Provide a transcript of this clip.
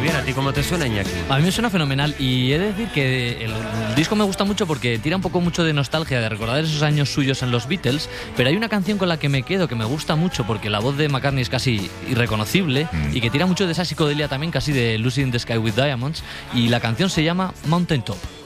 bien. ¿A ti cómo te suena, Iñaki? A mí me suena fenomenal y he de decir que el disco me gusta mucho porque tira un poco mucho de nostalgia, de recordar esos años suyos en los Beatles, pero hay una canción con la que me quedo que me gusta mucho porque la voz de McCartney es casi irreconocible y que tira mucho de esa psicodelia también, casi de Lucy in the Sky with Diamonds, y la canción se llama Mountain Top.